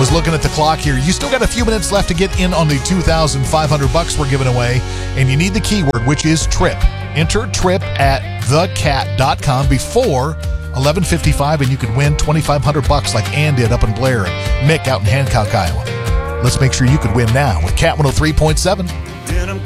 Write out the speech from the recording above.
was looking at the clock here. You still got a few minutes left to get in on the $2,500 we're giving away, and you need the keyword, which is trip. Enter trip at thecat.com before 11:55, and you could win $2,500 like Ann did up in Blair and Mick out in Hancock, Iowa. Let's make sure you could win now with Cat 103.7.